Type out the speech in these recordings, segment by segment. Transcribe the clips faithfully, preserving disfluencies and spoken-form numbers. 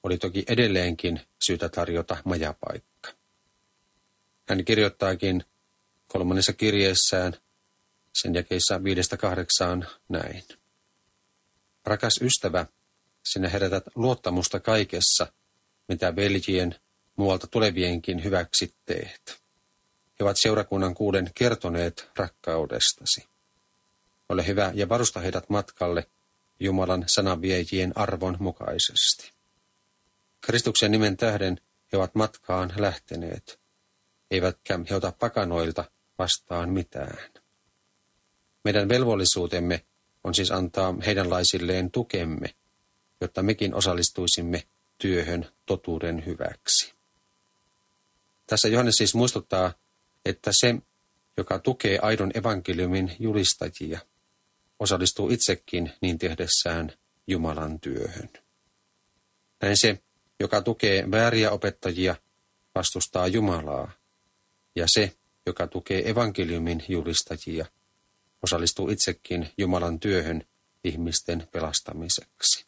oli toki edelleenkin syytä tarjota majapaikka. Hän kirjoittaakin kolmannessa kirjeessään sen jakeissa viidestä kahdeksaan näin. Rakas ystävä, sinä herätät luottamusta kaikessa, mitä veljien muualta tulevienkin hyväksi teet. He ovat seurakunnan kuuden kertoneet rakkaudestasi. Ole hyvä ja varusta heidät matkalle Jumalan sananviejien arvon mukaisesti. Kristuksen nimen tähden he ovat matkaan lähteneet, eivätkä he ota pakanoilta vastaan mitään. Meidän velvollisuutemme on siis antaa heidänlaisilleen tukemme, jotta mekin osallistuisimme työhön totuuden hyväksi. Tässä Johannes siis muistuttaa, että se, joka tukee aidon evankeliumin julistajia, osallistuu itsekin niin tehdessään Jumalan työhön. Näin se, joka tukee vääriä opettajia, vastustaa Jumalaa, ja se, joka tukee evankeliumin julistajia, osallistuu itsekin Jumalan työhön ihmisten pelastamiseksi.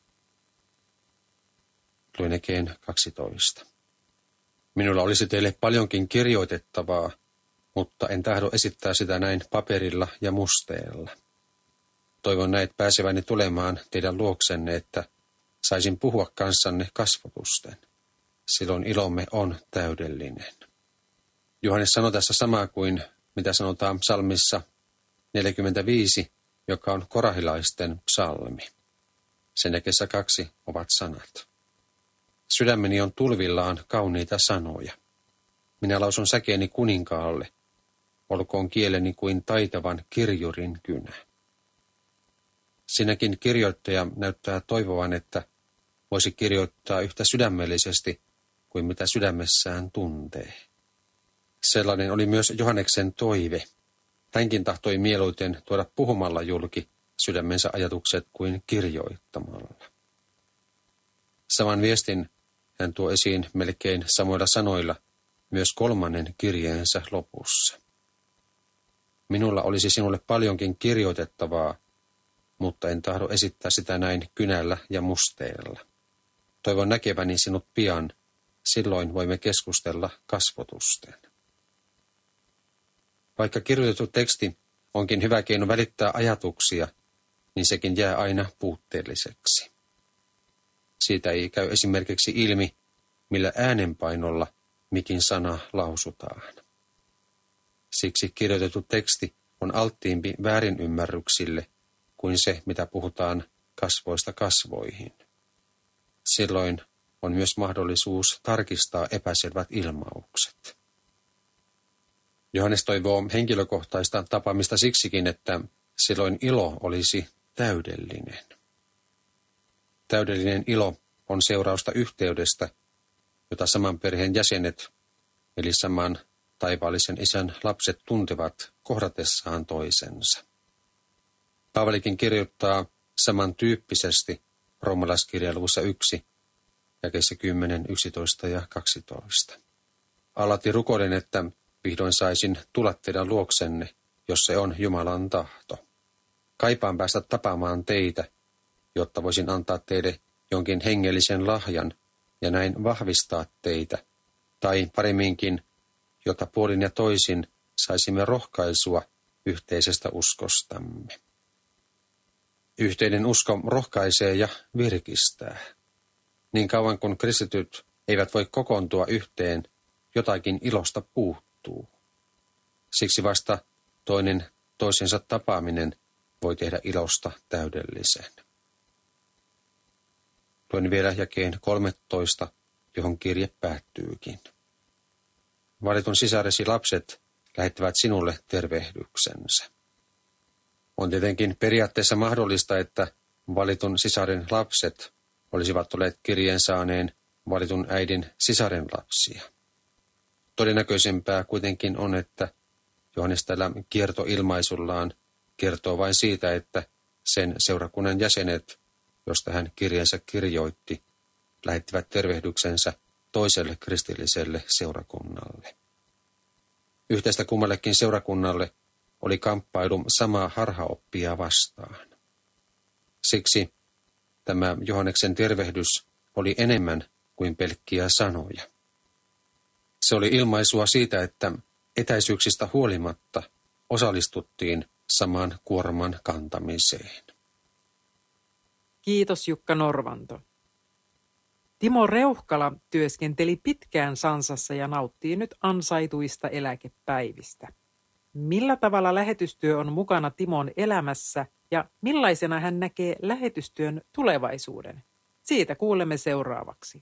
Luen ekeen kaksitoista. Minulla olisi teille paljonkin kirjoitettavaa, mutta en tahdo esittää sitä näin paperilla ja musteella. Toivon näet pääseväni tulemaan teidän luoksenne, että saisin puhua kanssanne kasvotusten. Silloin ilomme on täydellinen. Johannes sanoi tässä samaa kuin mitä sanotaan psalmissa neljäkymmentäviisi, joka on korahilaisten psalmi. Sen jakeessa kaksi ovat sanat. Sydämeni on tulvillaan kauniita sanoja. Minä lausun säkeeni kuninkaalle, olkoon kieleni kuin taitavan kirjurin kynä. Siinäkin kirjoittaja näyttää toivovan, että voisi kirjoittaa yhtä sydämellisesti kuin mitä sydämessään tuntee. Sellainen oli myös Johanneksen toive. Hänkin tahtoi mieluiten tuoda puhumalla julki sydämensä ajatukset kuin kirjoittamalla. Saman viestin hän tuo esiin melkein samoilla sanoilla myös kolmannen kirjeensä lopussa. Minulla olisi sinulle paljonkin kirjoitettavaa, mutta en tahdo esittää sitä näin kynällä ja musteella. Toivon näkeväni sinut pian, silloin voimme keskustella kasvotusten. Vaikka kirjoitettu teksti onkin hyvä keino välittää ajatuksia, niin sekin jää aina puutteelliseksi. Siitä ei käy esimerkiksi ilmi, millä äänenpainolla mikin sana lausutaan. Siksi kirjoitettu teksti on alttiimpi väärinymmärryksille kuin se, mitä puhutaan kasvoista kasvoihin. Silloin on myös mahdollisuus tarkistaa epäselvät ilmaukset. Johannes toivoo henkilökohtaista tapaamista siksikin, että silloin ilo olisi täydellinen. Täydellinen ilo on seurausta yhteydestä, jota saman perheen jäsenet, eli saman taivaallisen isän lapset tuntevat kohdatessaan toisensa. Paavalikin kirjoittaa samantyyppisesti roomalaiskirjan luvussa yksi, jakeissa kymmenen, yksitoista ja kaksitoista. Alati rukoilen, että vihdoin saisin tulla teidän luoksenne, jos se on Jumalan tahto. Kaipaan päästä tapaamaan teitä, jotta voisin antaa teille jonkin hengellisen lahjan ja näin vahvistaa teitä, tai paremminkin, jotta puolin ja toisin saisimme rohkaisua yhteisestä uskostamme. Yhteinen usko rohkaisee ja virkistää. Niin kauan kuin kristityt eivät voi kokoontua yhteen, jotakin ilosta puuttuu. Siksi vasta toinen toisensa tapaaminen voi tehdä ilosta täydellisen. Luen vielä jakeen kolmetoista, johon kirje päättyykin. Valitun sisaresi lapset lähettävät sinulle tervehdyksensä. On tietenkin periaatteessa mahdollista, että valitun sisaren lapset olisivat olleet kirjeen saaneen valitun äidin sisaren lapsia. Todennäköisempää kuitenkin on, että Johannes tällä kiertoilmaisullaan kertoo vain siitä, että sen seurakunnan jäsenet, josta hän kirjeensä kirjoitti, lähettivät tervehdyksensä toiselle kristilliselle seurakunnalle. Yhteistä kummallekin seurakunnalle oli kamppailu samaa harhaoppia vastaan. Siksi tämä Johanneksen tervehdys oli enemmän kuin pelkkiä sanoja. Se oli ilmaisua siitä, että etäisyyksistä huolimatta osallistuttiin saman kuorman kantamiseen. Kiitos Jukka Norvanto. Timo Reuhkala työskenteli pitkään Sansassa ja nauttii nyt ansaituista eläkepäivistä. Millä tavalla lähetystyö on mukana Timon elämässä ja millaisena hän näkee lähetystyön tulevaisuuden? Siitä kuulemme seuraavaksi.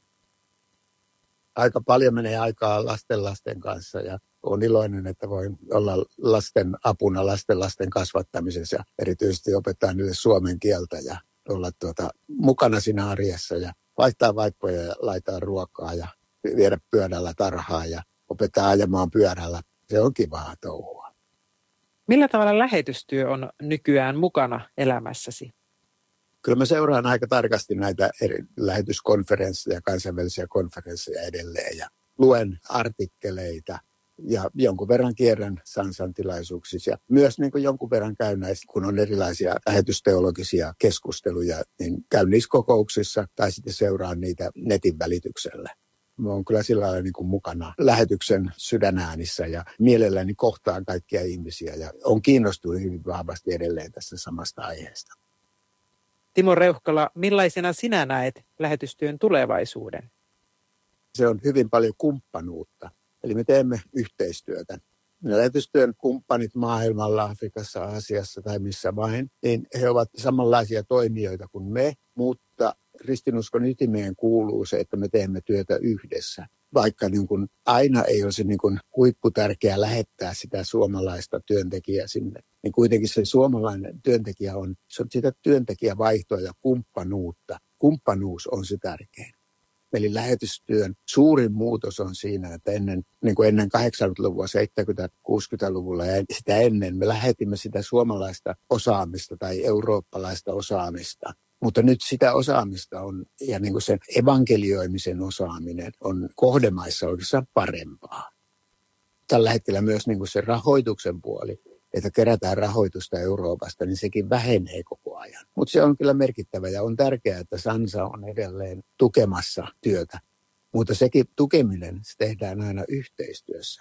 Aika paljon menee aikaa lasten lasten kanssa ja olen iloinen, että voin olla lasten apuna lasten lasten kasvattamisessa ja erityisesti opettaa niille suomen kieltä ja olla tuota, mukana siinä arjessa ja vaihtaa vaippoja ja laittaa ruokaa ja viedä pyörällä tarhaa ja opettaa ajamaan pyörällä. Se on kivaa touhua. Millä tavalla lähetystyö on nykyään mukana elämässäsi? Kyllä mä seuraan aika tarkasti näitä eri lähetyskonferensseja, kansainvälisiä konferensseja edelleen ja luen artikkeleita ja jonkun verran kierrän Sansan tilaisuuksissa. Ja myös niin kuin jonkun verran käyn näissä, kun on erilaisia lähetysteologisia keskusteluja, niin käyn niissä kokouksissa tai sitten seuraan niitä netin välityksellä. Mä oon kyllä sillä lailla niin kuin mukana lähetyksen sydänäänissä ja mielelläni kohtaan kaikkia ihmisiä ja on kiinnostunut hyvin vahvasti edelleen tästä samasta aiheesta. Timo Reuhkala, millaisena sinä näet lähetystyön tulevaisuuden? Se on hyvin paljon kumppanuutta. Eli me teemme yhteistyötä. Ne lähetystyön kumppanit maailmalla, Afrikassa, Aasiassa tai missä vain, niin he ovat samanlaisia toimijoita kuin me, mutta kristinuskon ytimeen kuuluu se, että me teemme työtä yhdessä. Vaikka niin kuin aina ei ole se niin kuin huipputärkeää lähettää sitä suomalaista työntekijää sinne, niin kuitenkin se suomalainen työntekijä on, se on sitä työntekijävaihtoa ja kumppanuutta. Kumppanuus on se tärkein. Eli lähetystyön suurin muutos on siinä, että ennen, niin kuin ennen kahdeksankymmentäluvua, seitsemänkymmentä-kuusikymmentäluvulla ja sitä ennen me lähetimme sitä suomalaista osaamista tai eurooppalaista osaamista. Mutta nyt sitä osaamista on, ja niin kuin sen evankelioimisen osaaminen on kohdemaissa oikeastaan parempaa. Tällä hetkellä myös niin kuin se rahoituksen puoli, että kerätään rahoitusta Euroopasta, niin sekin vähenee koko ajan. Mutta se on kyllä merkittävä ja on tärkeää, että Sansa on edelleen tukemassa työtä. Mutta sekin tukeminen se tehdään aina yhteistyössä.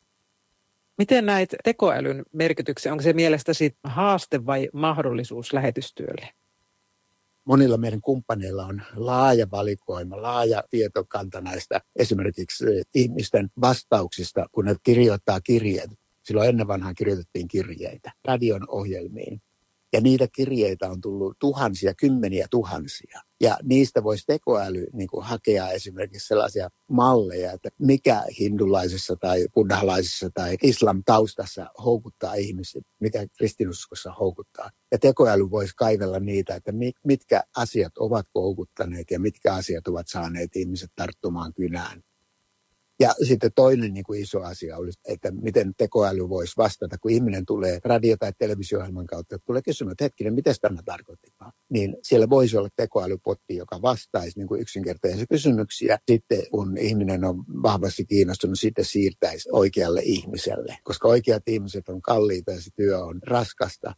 Miten näet tekoälyn merkityksen? Onko se mielestäsi haaste vai mahdollisuus lähetystyölle? Monilla meidän kumppaneilla on laaja valikoima, laaja tietokanta näistä esimerkiksi ihmisten vastauksista, kun ne kirjoittaa kirjeet. Silloin ennen vanhaan kirjoitettiin kirjeitä radion ohjelmiin. Ja niitä kirjeitä on tullut tuhansia, kymmeniä tuhansia. Ja niistä voisi tekoäly niin kuin hakea esimerkiksi sellaisia malleja, että mikä hindulaisessa tai buddhalaisessa tai islam taustassa houkuttaa ihmisiä, mikä kristinuskossa houkuttaa. Ja tekoäly voisi kaivella niitä, että mitkä asiat ovat houkuttaneet ja mitkä asiat ovat saaneet ihmiset tarttumaan kynään. Ja sitten toinen niin kuin iso asia olisi, että miten tekoäly voisi vastata, kun ihminen tulee radio- tai televisio-ohjelman kautta, että tulee kysymään, että hetkinen, mitä tämä tarkoittaa? Niin siellä voisi olla tekoälypotti, joka vastaisi niin kuin yksinkertaisia kysymyksiä. Sitten kun ihminen on vahvasti kiinnostunut, sitten siirtäisi oikealle ihmiselle, koska oikeat ihmiset on kalliita ja se työ on raskasta.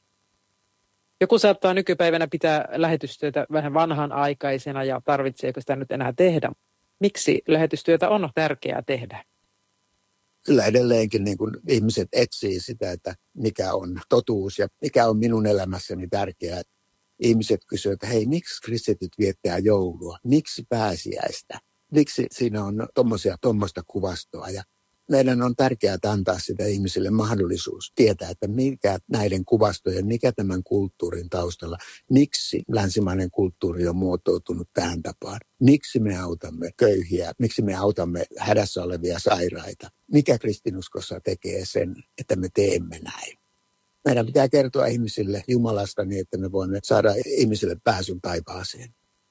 Joku saattaa nykypäivänä pitää lähetystyötä vähän vanhanaikaisena ja tarvitseeko sitä nyt enää tehdä? Miksi lähetystyötä on tärkeää tehdä? Kyllä edelleenkin niin kuin ihmiset etsii sitä, että mikä on totuus ja mikä on minun elämässäni tärkeää. Ihmiset kysyvät, että hei, miksi kristityt viettää joulua? Miksi pääsiäistä? Miksi siinä on tommosia, tommoista kuvastoa? Ja meidän on tärkeää antaa sitä ihmisille mahdollisuus tietää, että mikä näiden kuvastojen, mikä tämän kulttuurin taustalla, miksi länsimainen kulttuuri on muotoutunut tähän tapaan, miksi me autamme köyhiä, miksi me autamme hädässä olevia sairaita, mikä kristinuskossa tekee sen, että me teemme näin. Meidän pitää kertoa ihmisille Jumalasta niin, että me voimme saada ihmisille pääsyn taivaaseen.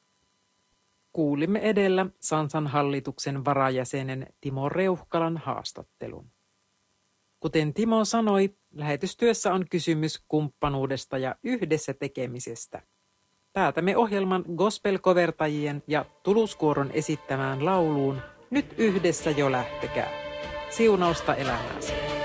Kuulimme edellä Sansan hallituksen varajäsenen Timo Reuhkalan haastattelun. Kuten Timo sanoi, lähetystyössä on kysymys kumppanuudesta ja yhdessä tekemisestä. Päätämme ohjelman gospel-kovertajien ja tuluskuoron esittämään lauluun Nyt yhdessä jo lähtekää. Siunausta elämääsi.